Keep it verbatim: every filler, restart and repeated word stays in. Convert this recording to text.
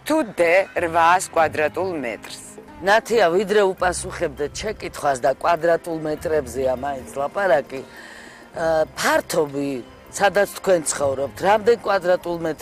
თუ დე რვაას კვადრატულ მეტრს. ნათია, ვიდრე უპასუხებდეთ შეკითხვას და კვადრატულ მეტრებზეა მაინც ლაპარაკი, ფართობი, სადაც თქვენ ცხოვრობთ, რამდენ კვადრატულ მეტრ